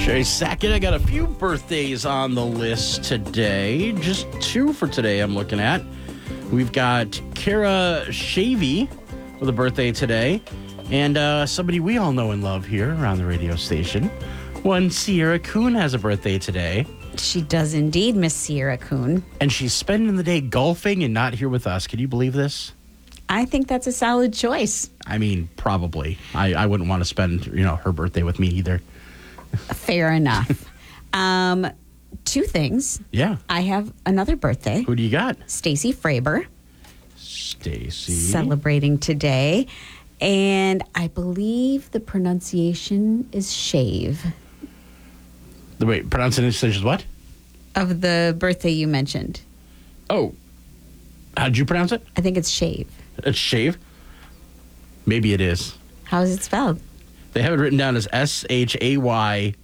Sherry Sackett, I got a few birthdays on the list today. Just two for today I'm looking at. We've got Kara Shavy with a birthday today. And somebody we all know and love here around the radio station. One Sierra Kuhn has a birthday today. She does indeed, Miss Sierra Kuhn. And she's spending the day golfing and not here with us. Can you believe this? I think that's a solid choice. I mean, probably. I wouldn't want to spend, her birthday with me either. Fair enough. Two things. Yeah. I have another birthday. Who do you got? Stacy Fraber. Stacy. Celebrating today. And I believe the pronunciation is shave. Wait, pronunciation is what? Of the birthday you mentioned. Oh. How did you pronounce it? I think it's shave. It's shave? Maybe it is. How is it spelled? They have it written down as SHAY-VEE.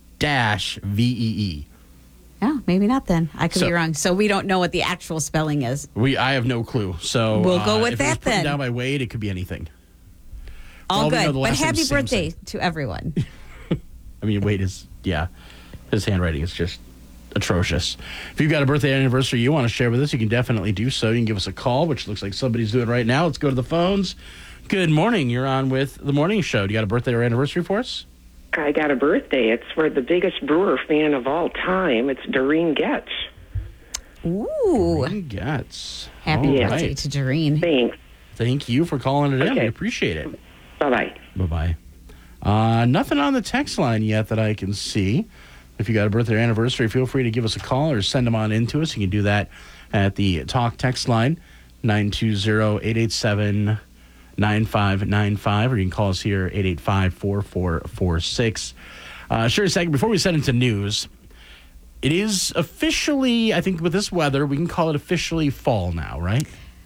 Oh, maybe not then. I could be wrong. So we don't know what the actual spelling is. I have no clue. So we'll go with if that it was then. down by Wade, it could be anything. All good. But happy Samson. birthday to everyone. I mean, Wade is, his handwriting is just atrocious. If you've got a birthday anniversary you want to share with us, you can definitely do so. You can give us a call, which looks like somebody's doing right now. Let's go to the phones. Good morning. You're on with The Morning Show. Do you got a birthday or anniversary for us? I got a birthday. It's for the biggest Brewer fan of all time. It's Doreen Getz. Ooh. Doreen Getz. Happy All birthday right. to Doreen. Thanks. Thank you for calling it in. Okay. We appreciate it. Bye-bye. Bye-bye. Nothing on the text line yet that I can see. If you got a birthday or anniversary, feel free to give us a call or send them on in to us. You can do that at the Talk text line, 920-887-9595, or you can call us here, 885-4446. Sure, a second. Before we set into news, it is officially, I think with this weather, we can call it officially fall now, right?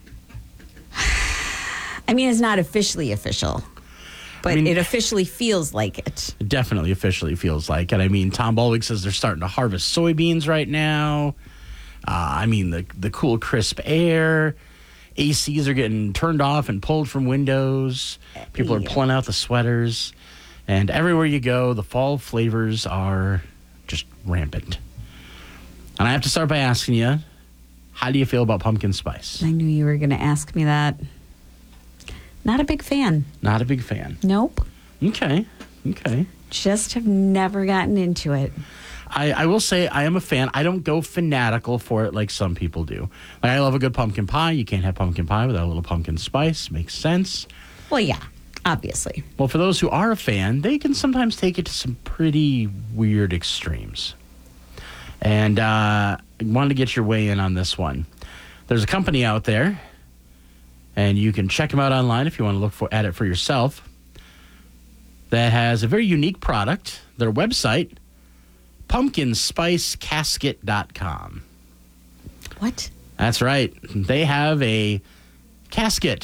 I mean, it's not officially official, but it officially feels like it. It definitely officially feels like it. I mean, Tom Baldwin says they're starting to harvest soybeans right now. The cool, crisp air. ACs are getting turned off and pulled from windows. People are pulling out the sweaters. And everywhere you go, the fall flavors are just rampant. And I have to start by asking you, how do you feel about pumpkin spice? I knew you were going to ask me that. Not a big fan. Not a big fan. Nope. Okay. Just have never gotten into it. I will say I am a fan. I don't go fanatical for it like some people do. Like, I love a good pumpkin pie. You can't have pumpkin pie without a little pumpkin spice. Makes sense. Well, yeah, obviously. Well, for those who are a fan, they can sometimes take it to some pretty weird extremes. And I wanted to get your weigh in on this one. There's a company out there, and you can check them out online if you want to look at it for yourself, that has a very unique product. Their website, pumpkinspicecasket.com. What? That's right. They have a casket